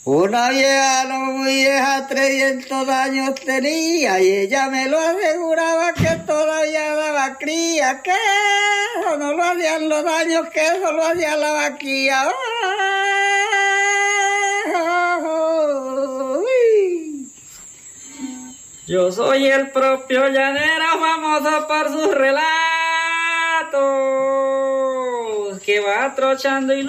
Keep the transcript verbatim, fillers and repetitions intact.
Una vieja, no muy vieja, trescientos años tenía y ella me lo aseguraba que todavía daba cría, que eso no lo hacían los años, que eso lo hacía la vaquilla. Yo soy el propio llanero, famoso por sus relatos, que va trochando y